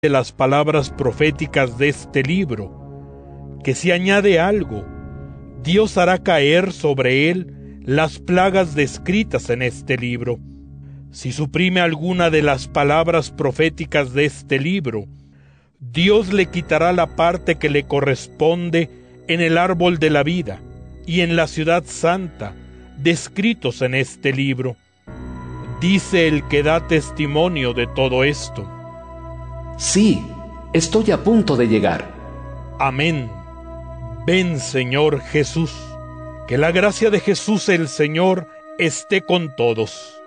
de las palabras proféticas de este libro, que si añade algo, Dios hará caer sobre él las plagas descritas en este libro. Si suprime alguna de las palabras proféticas de este libro, Dios le quitará la parte que le corresponde en el árbol de la vida y en la ciudad santa, descritos en este libro. Dice el que da testimonio de todo esto. Sí, estoy a punto de llegar. Amén. Ven, Señor Jesús. Que la gracia de Jesús el Señor esté con todos.